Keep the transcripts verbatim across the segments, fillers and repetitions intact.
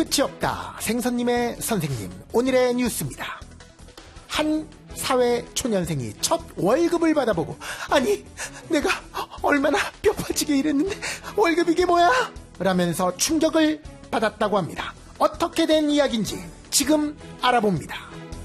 끝이 없다. 생선님의 선생님. 오늘의 뉴스입니다. 한 사회초년생이 첫 월급을 받아보고, 아니 내가 얼마나 뼈 빠지게 일했는데 월급 이게 뭐야? 라면서 충격을 받았다고 합니다. 어떻게 된 이야기인지 지금 알아봅니다.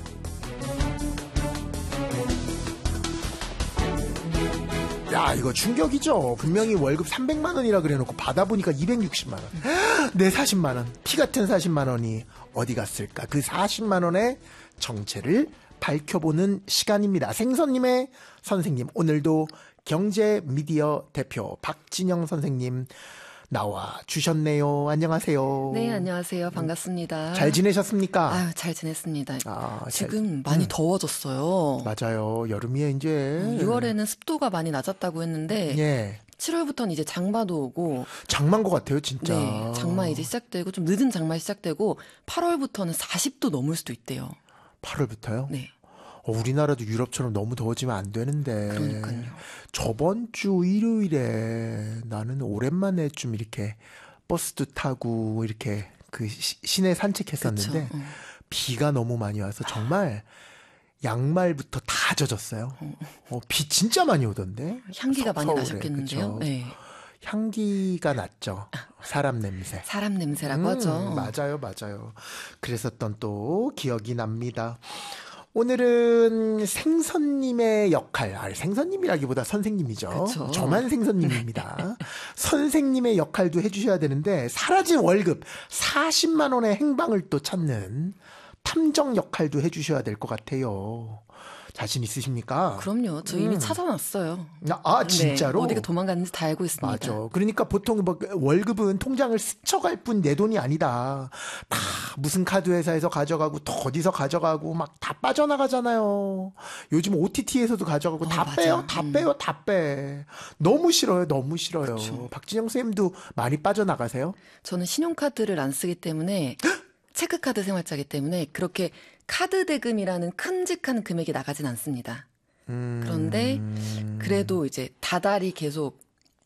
야, 이거 충격이죠. 분명히 월급 삼백만 원이라 그래놓고 받아보니까 이백육십만 원. 내 사십만 원, 피 같은 사십만 원이 어디 갔을까? 그 사십만 원의 정체를 밝혀보는 시간입니다. 생선님의 선생님, 오늘도 경제미디어 대표 박진영 선생님 나와 주셨네요. 안녕하세요. 네, 안녕하세요. 반갑습니다. 잘 지내셨습니까? 아유, 잘 지냈습니다. 아, 지금 잘... 많이 음. 더워졌어요. 맞아요. 여름이에 이제. 유월에는 습도가 많이 낮았다고 했는데 예. 칠월부터는 이제 장마도 오고. 장마인 것 같아요, 진짜. 네, 장마 이제 시작되고 좀 늦은 장마 시작되고 팔월부터는 사십 도 넘을 수도 있대요. 팔월부터요? 네. 어, 우리나라도 유럽처럼 너무 더워지면 안 되는데. 그러니까요. 저번 주 일요일에 나는 오랜만에 좀 이렇게 버스도 타고 이렇게 그 시, 시내 산책했었는데 그쵸, 어. 비가 너무 많이 와서 정말 양말부터 다 젖었어요. 어, 비 진짜 많이 오던데. 향기가 서, 많이 서울에, 나셨겠는데요. 그쵸? 네. 향기가 났죠. 사람 냄새. 사람 냄새라고 음, 하죠. 맞아요, 맞아요. 그랬었던 또 기억이 납니다. 오늘은 생선님의 역할, 아, 생선님이라기보다 선생님이죠. 그쵸. 저만 생선님입니다. 선생님의 역할도 해주셔야 되는데 사라진 월급 사십만 원의 행방을 또 찾는 탐정 역할도 해주셔야 될 것 같아요. 자신 있으십니까? 그럼요. 저 이미 음. 찾아놨어요. 아, 진짜로? 네, 어디가 도망갔는지 다 알고 있습니다. 맞아. 그러니까 보통 뭐 월급은 통장을 스쳐갈 뿐 내 돈이 아니다. 다 무슨 카드 회사에서 가져가고 또 어디서 가져가고 막 다 빠져나가잖아요. 요즘 오티티에서도 가져가고 어, 다 맞아. 빼요. 다 음. 빼요. 다 빼. 너무 싫어요. 너무 싫어요. 그쵸. 박진영 쌤도 많이 빠져나가세요? 저는 신용카드를 안 쓰기 때문에 체크카드 생활자이기 때문에 그렇게 카드 대금이라는 큼직한 금액이 나가진 않습니다. 음... 그런데 그래도 이제 다달이 계속